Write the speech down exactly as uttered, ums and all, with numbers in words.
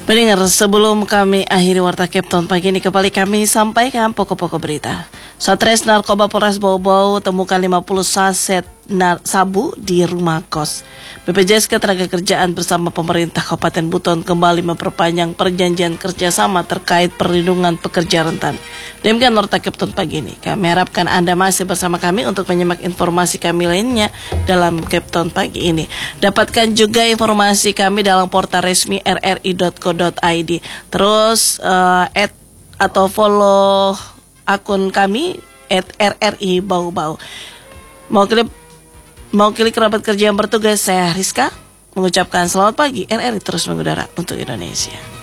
Pendengar, sebelum kami akhiri Warta Kepton pagi ini, kembali kami sampaikan pokok-pokok berita. Satres Narkoba Polres Bau-Bau temukan lima puluh saset nar- sabu di rumah kos. B P J S Ketenagakerjaan bersama pemerintah Kabupaten Buton kembali memperpanjang perjanjian kerjasama terkait perlindungan pekerja rentan. Demikian Warta Kepton pagi ini. Kami harapkan Anda masih bersama kami untuk menyimak informasi kami lainnya dalam Kepton pagi ini. Dapatkan juga informasi kami dalam portal resmi r r i dot co dot i d. Terus uh, add atau follow akun kami at r r i bau bau. Mau klik mau klik kerabat kerja yang bertugas, saya Rizka mengucapkan selamat pagi. R R I terus mengudara untuk Indonesia.